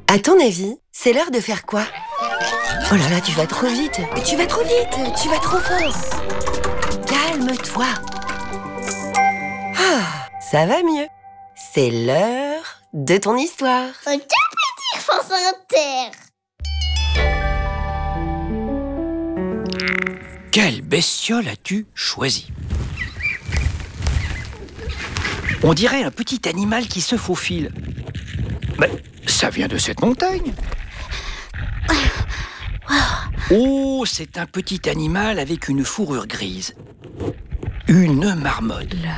À ton avis, c'est l'heure de faire quoi? Oh là là, tu vas trop vite. Tu vas trop vite. Tu vas trop fort. Calme-toi. Ah, ça va mieux. C'est l'heure de ton histoire. Un tout petit France Inter. Quelle bestiole as-tu choisi? On dirait un petit animal qui se faufile. Mais ça vient de cette montagne. Oh, c'est un petit animal avec une fourrure grise. Une marmotte.